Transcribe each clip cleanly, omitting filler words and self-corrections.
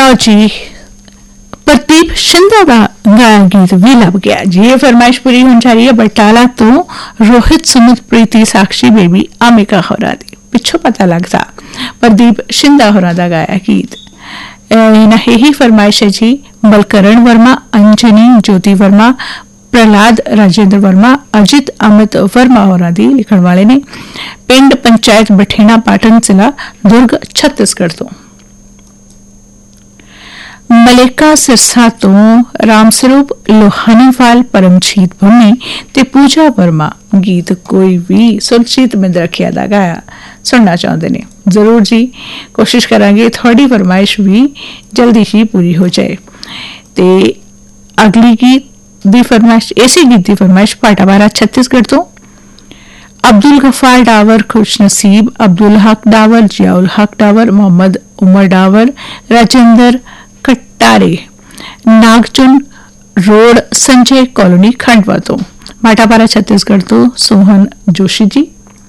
लो जी प्रदीप शिंदा का गाया गीत भी लभ गया जी। ये फरमाइश पूरी होनी जा रही है बटाला तो रोहित सुमित प्रीति साक्षी बेबी आमिका होरा दी पिछो पता लगता प्रदीप शिंदा होरा दा गाया गीत। यही फरमाइश है जी बलकरण वर्मा अंजनी ज्योति वर्मा प्रहलाद राजेंद्र वर्मा अजित अमित वर्मा होरा दी लिखण वाले ने पिंड पंचायत बठेना पाटन जिला दुर्ग छत्तीसगढ़ तो। मलेका सिरसा तो रामस्वरूप लोहानीवाल परमजीत भूमि ते पूजा वर्मा गीत कोई भी सुरजीत मिंद्रखिया दा गाया सुनना चाहते ने जरूर जी कोशिश करांगे थोड़ी फरमाइश भी जल्दी ही पूरी हो जाए। ते अगली गीत दी फरमाइश ऐसी गीत दी फरमाइश पाटाबारा छत्तीसगढ़ तो अब्दुल गफार डावर खुश नसीब अब्दुल हक डावर जियाउल हक डावर मोहम्मद उमर डावर राजेंद्र कट्टारे नागचुन रोड संजय कॉलोनी खंडवा तो माटापारा छत्तीसगढ़ तो सोहन जोशी जी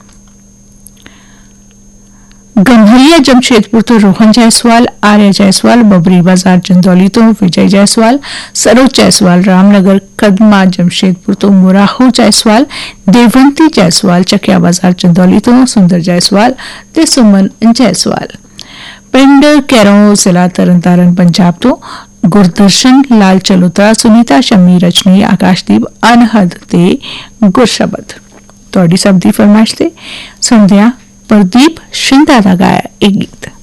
गंभरिया जमशेदपुर तो रोहन जायसवाल आर्य जायसवाल बबरी बाजार चंदौली तो विजय जायसवाल सरोज जायसवाल रामनगर कदमा जमशेदपुर तो मुराहू जायसवाल देवंती जायसवाल चकिया बाजार चंदौली तो सुंदर जायसवाल ते सुमन जायसवाल पिंड कैरों जिला तरनतारन पंजाब तो गुरदर्शन लाल चलोत्रा सुनीता शमी रजनी आकाशदीप अनहद ते गुरशबद तोड़ी सब दी फरमाइश ते संध्या प्रदीप शिंदा दा गाया एक गीत।